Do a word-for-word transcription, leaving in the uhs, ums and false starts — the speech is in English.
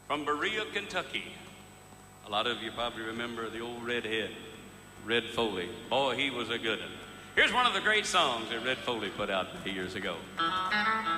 from Berea, Kentucky. A lot of you probably remember the old redhead, Red Foley. Boy, he was a good one. Here's one of the great songs that Red Foley put out years ago.